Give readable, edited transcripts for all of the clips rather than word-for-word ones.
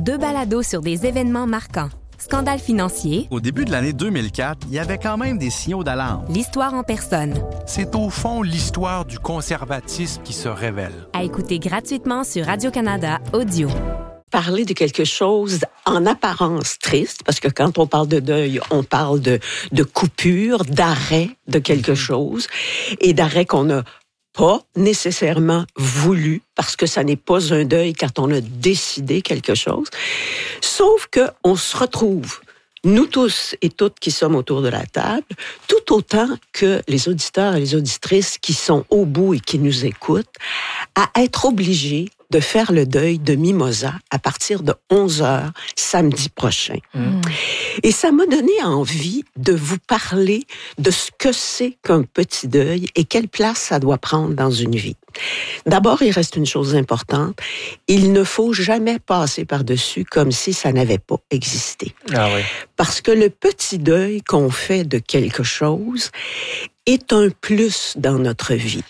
Deux balados sur des événements marquants. Scandale financier. Au début de l'année 2004, il y avait quand même des signaux d'alarme. L'histoire en personne. C'est au fond l'histoire du conservatisme qui se révèle. À écouter gratuitement sur Radio-Canada Audio. Parler de quelque chose en apparence triste, parce que quand on parle de deuil, on parle de coupure, d'arrêt de quelque chose, et d'arrêt qu'on n'a pas nécessairement voulu, parce que ça n'est pas un deuil quand on a décidé quelque chose. Sauf qu'on se retrouve, nous tous et toutes qui sommes autour de la table, tout autant que les auditeurs et les auditrices qui sont au bout et qui nous écoutent, à être obligés de faire le deuil de Mimosa à partir de 11h samedi prochain. Et ça m'a donné envie de vous parler de ce que c'est qu'un petit deuil et quelle place ça doit prendre dans une vie. D'abord, il reste une chose importante. Il ne faut jamais passer par-dessus comme si ça n'avait pas existé. Ah oui. Parce que le petit deuil qu'on fait de quelque chose est un plus dans notre vie.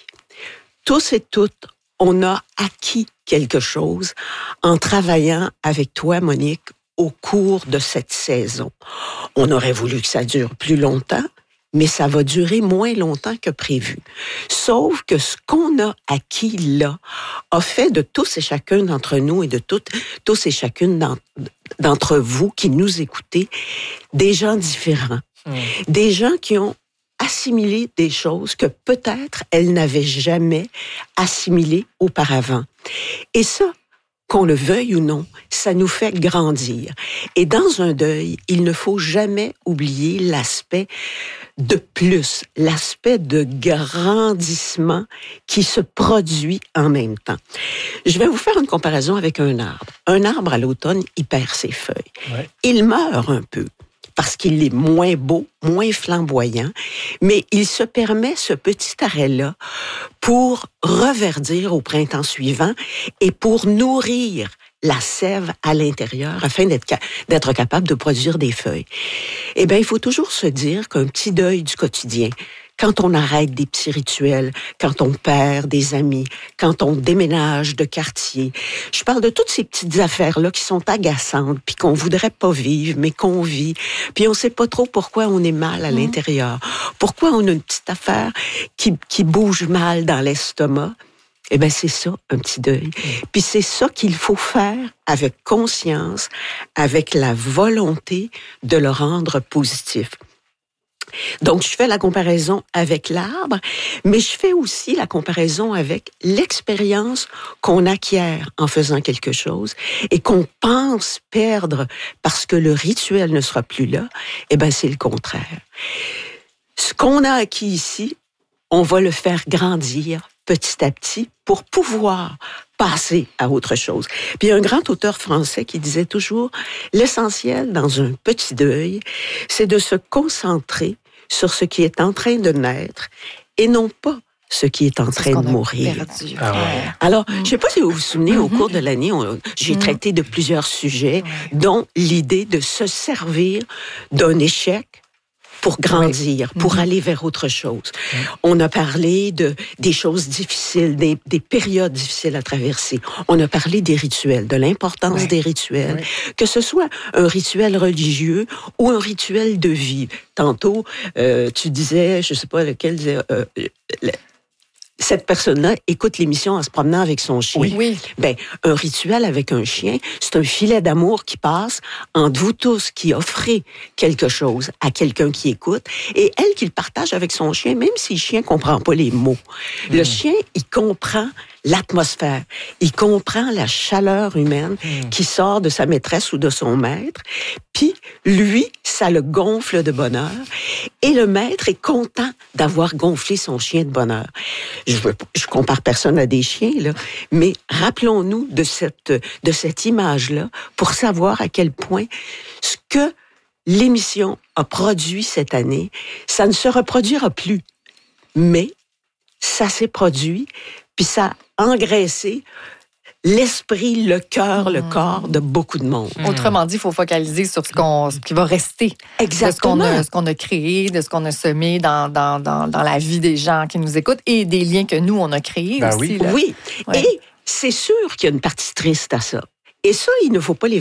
Tous et toutes, on a acquis quelque chose en travaillant avec toi, Monique, au cours de cette saison. On aurait voulu que ça dure plus longtemps, mais ça va durer moins longtemps que prévu. Sauf que ce qu'on a acquis là a fait de tous et chacun d'entre nous et de tous et chacune d'entre vous qui nous écoutez, des gens différents. Des gens qui ont assimilé des choses que peut-être elles n'avaient jamais assimilées auparavant. Et ça, qu'on le veuille ou non, ça nous fait grandir. Et dans un deuil, il ne faut jamais oublier l'aspect de plus, l'aspect de grandissement qui se produit en même temps. Je vais vous faire une comparaison avec un arbre. Un arbre, à l'automne, il perd ses feuilles. Ouais. Il meurt un peu parce qu'il est moins beau, moins flamboyant, mais il se permet ce petit arrêt-là pour reverdir au printemps suivant et pour nourrir la sève à l'intérieur afin d'être capable de produire des feuilles. Eh bien, il faut toujours se dire qu'un petit deuil du quotidien, quand on arrête des petits rituels, quand on perd des amis, quand on déménage de quartier. Je parle de toutes ces petites affaires-là qui sont agaçantes, puis qu'on voudrait pas vivre, mais qu'on vit. Puis on sait pas trop pourquoi on est mal à l'intérieur. Pourquoi on a une petite affaire qui bouge mal dans l'estomac. Eh bien, c'est ça, un petit deuil. Puis c'est ça qu'il faut faire avec conscience, avec la volonté de le rendre positif. Donc, je fais la comparaison avec l'arbre, mais je fais aussi la comparaison avec l'expérience qu'on acquiert en faisant quelque chose et qu'on pense perdre parce que le rituel ne sera plus là. Eh bien, c'est le contraire. Ce qu'on a acquis ici, on va le faire grandir petit à petit pour pouvoir passer à autre chose. Puis il y a un grand auteur français qui disait toujours, l'essentiel dans un petit deuil, c'est de se concentrer sur ce qui est en train de naître et non pas ce qui est en train de mourir. Alors, je ne sais pas si vous vous souvenez, au cours de l'année, j'ai traité de plusieurs sujets, dont l'idée de se servir d'un échec pour grandir, pour aller vers autre chose. On a parlé des choses difficiles, des périodes difficiles à traverser. On a parlé des rituels, de l'importance des rituels, que ce soit un rituel religieux ou un rituel de vie. Tantôt, tu disais, je ne sais pas lequel disait... cette personne-là écoute l'émission en se promenant avec son chien. Oui. Ben, un rituel avec un chien, c'est un filet d'amour qui passe entre vous tous qui offrez quelque chose à quelqu'un qui écoute et elle qui le partage avec son chien, même si le chien comprend pas les mots. Le chien, il comprend l'atmosphère. Il comprend la chaleur humaine qui sort de sa maîtresse ou de son maître. Puis, lui, ça le gonfle de bonheur. Et le maître est content d'avoir gonflé son chien de bonheur. Je compare personne à des chiens, là, mais rappelons-nous de cette image-là pour savoir à quel point ce que l'émission a produit cette année, ça ne se reproduira plus. Mais ça s'est produit, puis ça a engraissé l'esprit, le cœur, le corps de beaucoup de monde. Autrement dit, il faut focaliser sur ce qui va rester. Exactement. De ce qu'on a créé, de ce qu'on a semé dans la vie des gens qui nous écoutent et des liens que nous, on a créés aussi. Oui. Et c'est sûr qu'il y a une partie triste à ça. Et ça, il ne faut pas les